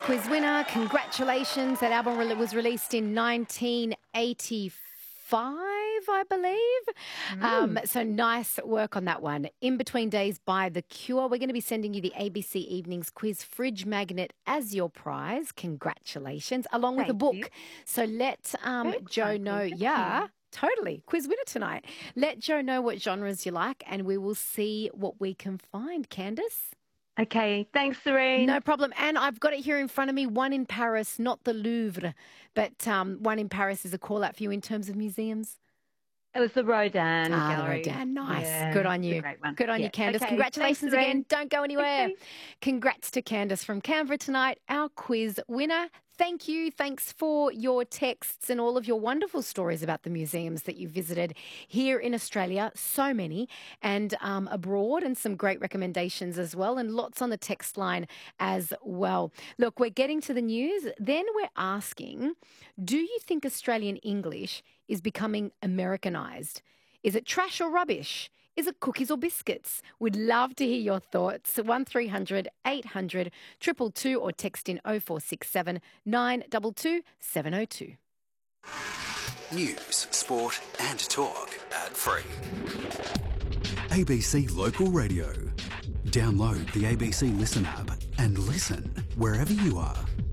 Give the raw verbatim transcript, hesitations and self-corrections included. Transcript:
quiz winner. Congratulations. That album re- was released in nineteen eighty-five, I believe. Mm. Um, so nice work on that one. In Between Days by The Cure. We're going to be sending you the A B C Evenings Quiz Fridge Magnet as your prize. Congratulations. Along with Thank a book. you. So let um, Joe know. Thank yeah. you. Totally. Quiz winner tonight. Let Joe know what genres you like and we will see what we can find. Candice? Okay. Thanks, Serene. No problem. And I've got it here in front of me, one in Paris, not the Louvre, but um, one in Paris is a call out for you in terms of museums. It was the Rodin ah, Gallery. The Rodin, nice. Yeah, Good on you. a great one. Good on yeah. you, Candice. Okay. Congratulations Thanks, again. Don't go anywhere. Okay. Congrats to Candice from Canberra tonight, our quiz winner. Thank you. Thanks for your texts and all of your wonderful stories about the museums that you visited here in Australia. So many. And um, abroad, and some great recommendations as well. And lots on the text line as well. Look, we're getting to the news. Then we're asking, do you think Australian English is becoming Americanized? Is it trash or rubbish? Is it cookies or biscuits? We'd love to hear your thoughts. one three hundred eight hundred two two two or text in oh four six seven nine two two seven oh two. News, sport and talk ad free. A B C Local Radio. Download the A B C Listen app and listen wherever you are.